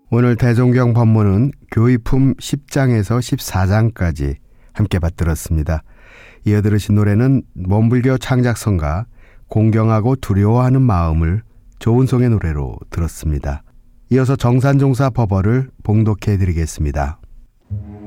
오늘 대종경 법문은 교의품 10장에서 14장까지 함께 받들었습니다. 이어 들으신 노래는 원불교 창작성가 공경하고 두려워하는 마음을 조은송의 노래로 들었습니다. 이어서 정산종사 법어를 봉독해 드리겠습니다.